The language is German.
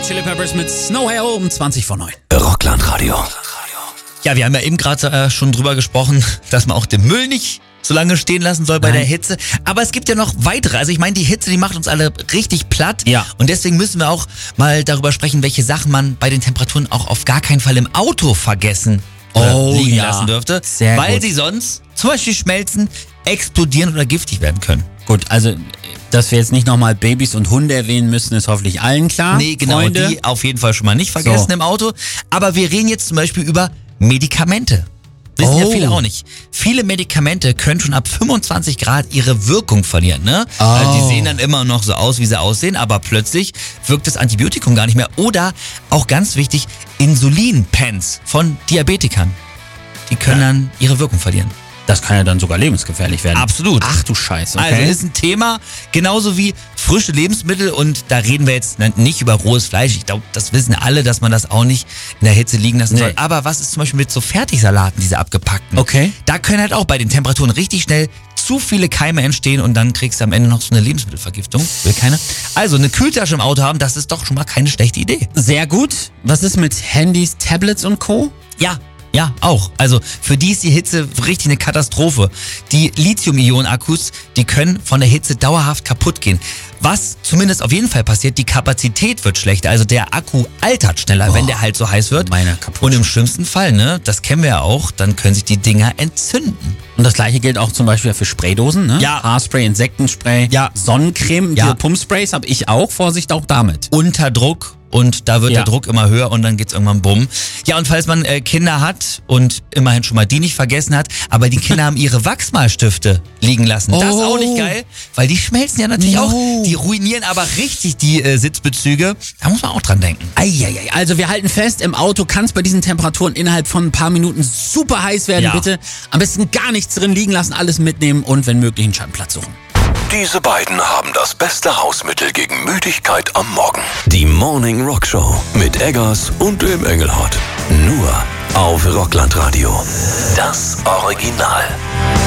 Hot Chili Peppers mit Snow Hell um 20 vor 9. Rockland-Radio. Ja, wir haben ja eben gerade schon drüber gesprochen, dass man auch den Müll nicht so lange stehen lassen soll bei der Hitze. Aber es gibt ja noch weitere. Also ich meine, die Hitze, die macht uns alle richtig platt. Ja. Und deswegen müssen wir auch mal darüber sprechen, welche Sachen man bei den Temperaturen auch auf gar keinen Fall im Auto vergessen oder liegen lassen dürfte. Sehr weil gut. sie sonst zum Beispiel schmelzen, explodieren oder giftig werden können. Gut, also, dass wir jetzt nicht nochmal Babys und Hunde erwähnen müssen, ist hoffentlich allen klar. Nee, genau, Freunde. die auf jeden Fall schon mal nicht vergessen im Auto. Aber wir reden jetzt zum Beispiel über Medikamente. Wissen ja viele auch nicht. Viele Medikamente können schon ab 25 Grad ihre Wirkung verlieren, ne? Also die sehen dann immer noch so aus, wie sie aussehen, aber plötzlich wirkt das Antibiotikum gar nicht mehr. Oder, auch ganz wichtig, Insulinpens von Diabetikern. Die können dann ihre Wirkung verlieren. Das kann ja dann sogar lebensgefährlich werden. Absolut. Ach du Scheiße, okay. Also ist ein Thema, genauso wie frische Lebensmittel, und da reden wir jetzt nicht über rohes Fleisch. Ich glaube, das wissen alle, dass man das auch nicht in der Hitze liegen lassen soll. Aber was ist zum Beispiel mit so Fertigsalaten, diese abgepackten? Okay. Da können halt auch bei den Temperaturen richtig schnell zu viele Keime entstehen und dann kriegst du am Ende noch so eine Lebensmittelvergiftung. Will keiner. Also eine Kühltasche im Auto haben, das ist doch schon mal keine schlechte Idee. Sehr gut. Was ist mit Handys, Tablets und Co.? Ja, auch. Also für die ist die Hitze richtig eine Katastrophe. Die Lithium-Ionen-Akkus, die können von der Hitze dauerhaft kaputt gehen. Was zumindest auf jeden Fall passiert, die Kapazität wird schlechter. Also der Akku altert schneller, wenn der halt so heiß wird. Meiner kaputt. Und im schlimmsten Fall, ne, das kennen wir ja auch, dann können sich die Dinger entzünden. Und das gleiche gilt auch zum Beispiel für Spraydosen, ne? Ja. Haarspray, Insektenspray, Ja. Sonnencreme, Ja. diese Pumpsprays habe ich auch. Vorsicht auch damit. Unter Druck. Und da wird Ja. der Druck immer höher und dann geht's irgendwann bumm. Ja, und falls man Kinder hat und immerhin schon mal die nicht vergessen hat, aber die Kinder haben ihre Wachsmalstifte liegen lassen. Das ist auch nicht geil, weil die schmelzen ja natürlich auch. Die ruinieren aber richtig die Sitzbezüge. Da muss man auch dran denken. Eieiei. Also wir halten fest, im Auto kann es bei diesen Temperaturen innerhalb von ein paar Minuten super heiß werden. Ja. Bitte am besten gar nichts drin liegen lassen, alles mitnehmen und wenn möglich einen Scheibenplatz suchen. Diese beiden haben das beste Hausmittel gegen Müdigkeit am Morgen. Die Morning Rock Show mit Eggers und dem Engelhardt. Nur auf Rockland Radio. Das Original.